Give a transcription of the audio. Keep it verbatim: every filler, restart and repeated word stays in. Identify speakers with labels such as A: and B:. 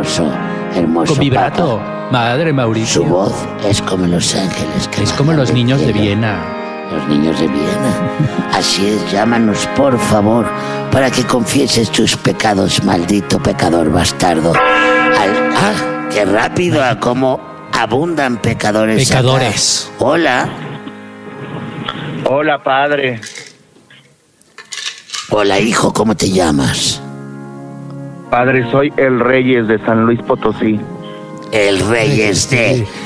A: hermoso, hermoso
B: Con vibrato.
A: Papa.
B: Madre Mauricio.
A: Su voz es como los ángeles que
B: Es como
A: bajan
B: los
A: del
B: niños de
A: cielo.
B: Viena.
A: Los niños de Viena. Así es, llámanos por favor para que confieses tus pecados, maldito pecador bastardo. Al, ah, qué rápido, a cómo abundan pecadores. acá.
B: Pecadores.
A: Hola.
C: Hola, padre.
A: Hola, hijo, ¿cómo te llamas?
C: Padre, soy el Reyes de San Luis Potosí.
A: El Reyes de